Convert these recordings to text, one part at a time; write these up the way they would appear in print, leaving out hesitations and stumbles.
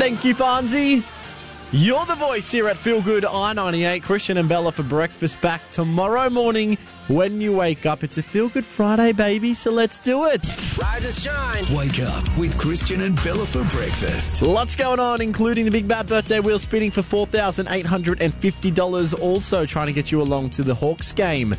Thank you, Fonzie. You're the voice here at Feel Good I-98. Christian and Bella for breakfast back tomorrow morning when you wake up. It's a Feel Good Friday, baby, so let's do it. Rise and shine. Wake up with Christian and Bella for breakfast. Lots going on, including the Big Bad Birthday Wheel spinning for $4,850. Also trying to get you along to the Hawks game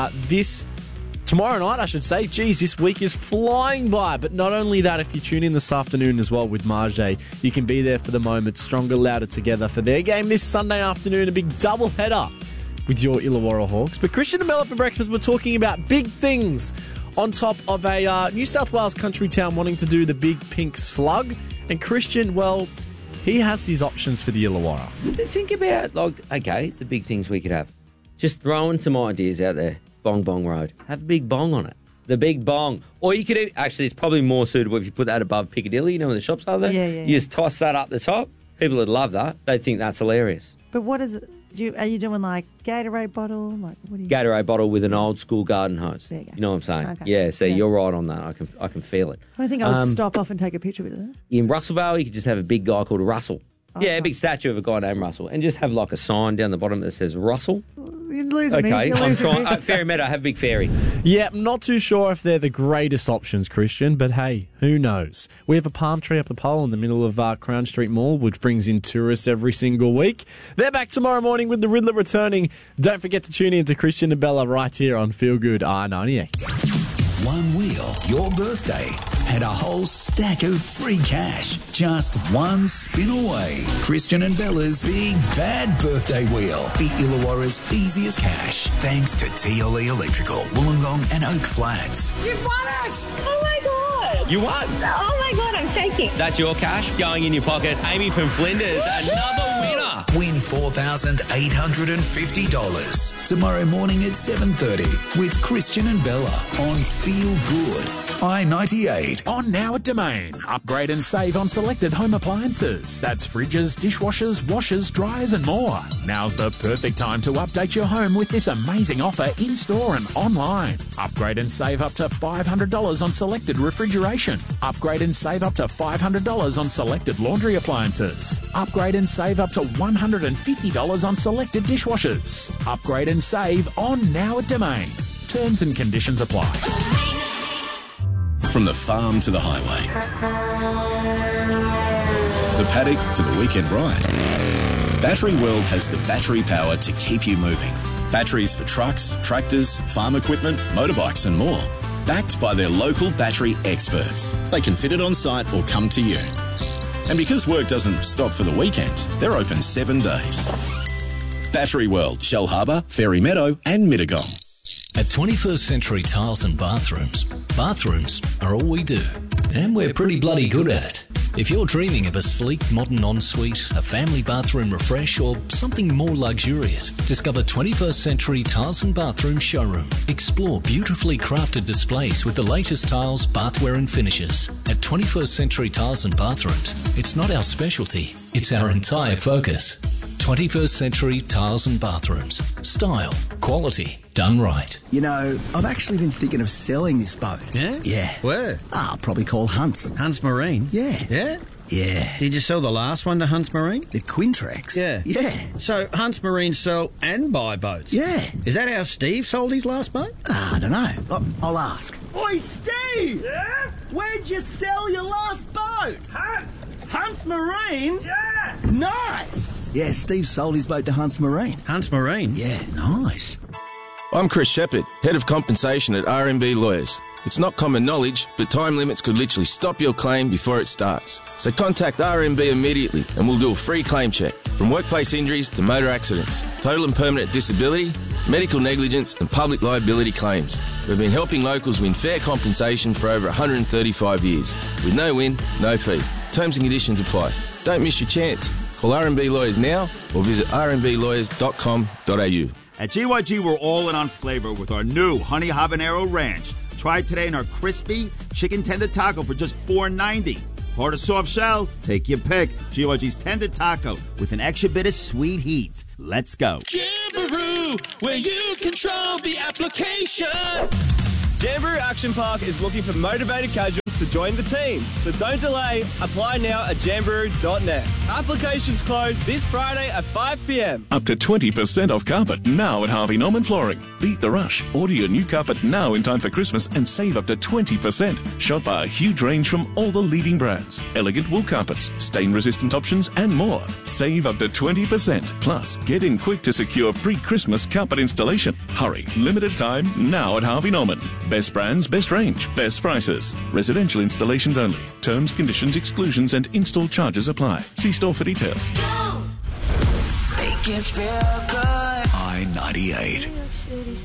tomorrow night, I should say. Geez, this week is flying by. But not only that, if you tune in this afternoon as well with Marjay, you can be there for the moment. Stronger, louder together for their game this Sunday afternoon. A big double header with your Illawarra Hawks. But Christian and Bella for breakfast, we're talking about big things on top of a New South Wales country town wanting to do the big pink slug. And Christian, well, he has his options for the Illawarra. Think about, the big things we could have. Just throwing some ideas out there. Bong Bong Road. Have a big bong on it. The big bong. Or you could actually, it's probably more suitable if you put that above Piccadilly, you know where the shops are there? Yeah. You just toss that up the top. People would love that. They'd think that's hilarious. But what is it? Are you doing like Gatorade bottle? Like what are you? Gatorade bottle with an old school garden hose. There you go. You know what I'm saying? Okay. Yeah, so you're right on that. I can feel it. I think I would stop off and take a picture with it. In Russellvale, you could just have a big guy called Russell. Yeah, a big statue of a guy named Russell. And just have like a sign down the bottom that says Russell. You're losing me. Okay, You're I'm losing trying. me. Fairy Meadow, have a big fairy. Yeah, I'm not too sure if they're the greatest options, Christian, but hey, who knows? We have a palm tree up the pole in the middle of Crown Street Mall, which brings in tourists every single week. They're back tomorrow morning with the Riddler returning. Don't forget to tune in to Christian and Bella right here on Feel Good I-98. One wheel, your birthday, and a whole stack of free cash. Just one spin away. Christian and Bella's Big Bad Birthday Wheel. The Illawarra's easiest cash. Thanks to TLE Electrical, Wollongong and Oak Flats. You've won it! Oh my God! You won. Oh my God, I'm shaking. That's your cash going in your pocket. Amy from Flinders, another winner. Win $4,850. Tomorrow morning at 7:30 with Christian and Bella on Feel Good I-98. On now at Domain. Upgrade and save on selected home appliances. That's fridges, dishwashers, washers, dryers and more. Now's the perfect time to update your home with this amazing offer in-store and online. Upgrade and save up to $500 on selected refrigeration. Upgrade and save up to $500 on selected laundry appliances. Upgrade and save up to $150 on selected dishwashers. Upgrade and save on now at Domain. Terms and conditions apply. From the farm to the highway, the paddock to the weekend ride, Battery World has the battery power to keep you moving. Batteries for trucks, tractors, farm equipment, motorbikes and more. Backed by their local battery experts. They can fit it on site or come to you. And because work doesn't stop for the weekend, they're open 7 days. Battery World, Shell Harbour, Fairy Meadow and Mittagong. At 21st Century Tiles and Bathrooms are all we do. And we're pretty bloody good at it. If you're dreaming of a sleek, modern ensuite, a family bathroom refresh, or something more luxurious, discover 21st Century Tiles and Bathroom Showroom. Explore beautifully crafted displays with the latest tiles, bathware and finishes. At 21st Century Tiles and Bathrooms, it's not our specialty, it's our entire focus. 21st Century Tiles and Bathrooms. Style, quality, done right. You know, I've actually been thinking of selling this boat. Yeah? Yeah. Where? I'll probably call Hunts. Hunts Marine? Yeah. Yeah? Yeah. Did you sell the last one to Hunts Marine? The Quintrex? Yeah. Yeah. So Hunts Marine sell and buy boats? Yeah. Is that how Steve sold his last boat? I don't know. I'll ask. Oi, Steve! Yeah? Where'd you sell your last boat? Hunts Marine? Yeah! Nice! Yeah, Steve sold his boat to Hunts Marine. Hunts Marine? Yeah, nice. I'm Chris Shepherd, Head of Compensation at RMB Lawyers. It's not common knowledge, but time limits could literally stop your claim before it starts. So contact RMB immediately and we'll do a free claim check. From workplace injuries to motor accidents, total and permanent disability, medical negligence and public liability claims. We've been helping locals win fair compensation for over 135 years. With no win, no fee. Terms and conditions apply. Don't miss your chance. Call RMB Lawyers now or visit rmblawyers.com.au. At GYG, we're all in on flavor with our new Honey Habanero Ranch. Try it today in our crispy chicken tender taco for just $4.90. Hard or soft shell, take your pick. GYG's tender taco with an extra bit of sweet heat. Let's go. Jamboree, where you control the application. Jamboree Action Park is looking for motivated casuals to to join the team. So don't delay. Apply now at jamboree.net. Applications close this Friday at 5 p.m. Up to 20% off carpet now at Harvey Norman Flooring. Beat the rush. Order your new carpet now in time for Christmas and save up to 20%. Shop our huge range from all the leading brands. Elegant wool carpets, stain-resistant options and more. Save up to 20%. Plus, get in quick to secure pre-Christmas carpet installation. Hurry. Limited time now at Harvey Norman. Best brands, best range, best prices. Residential installations only. Terms, conditions, exclusions and install charges apply. See store for details. Make it feel good. I-98.